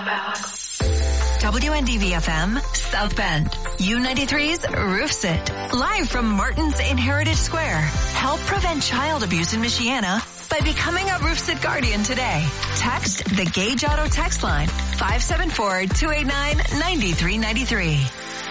WNDV-FM, South Bend. U93's Roofs It. Live from Martin's in Heritage Square. Help prevent child abuse in Michiana by becoming a Roofs It Guardian today. Text the Gage Auto text line, 574-289-9393.